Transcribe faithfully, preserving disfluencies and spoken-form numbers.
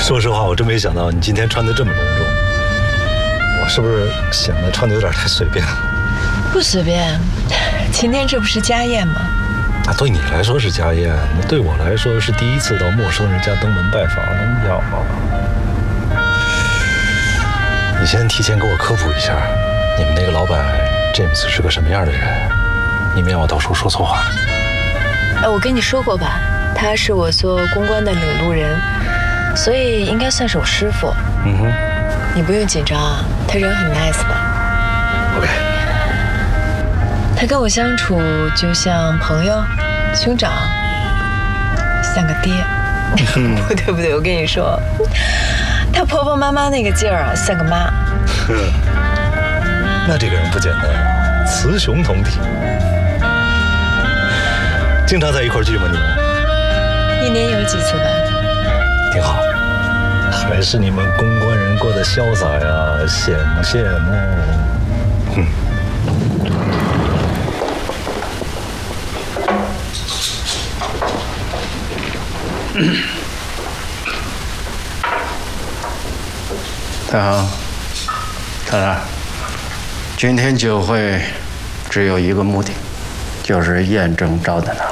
说实话，我真没想到你今天穿得这么隆重。我是不是显得穿得有点太随便了？ 不随便，今天这不是家宴吗？ 啊，对你来说是家宴，那对我来说是第一次到陌生人家登门拜访，要你先提前给我科普一下，你们那个老板 James 是个什么样的人，以免我到时候说错话。 哎，我跟你说过吧，他是我做公关的领路人，所以应该算是我师傅。 嗯哼， 你不用紧张啊，他人很 nice 的。 OK。 他跟我相处就像朋友、兄长，像个爹。嗯、不对不对，我跟你说，他婆婆妈妈那个劲儿啊，像个妈。 那这个人不简单，雌雄同体。经常在一块聚吗？你们？ 一年有几次吧。 挺好，还是你们公关人过得潇洒呀，羡慕羡慕。嗯。 太好，太太，今天酒会只有一个目的，就是验证赵大拿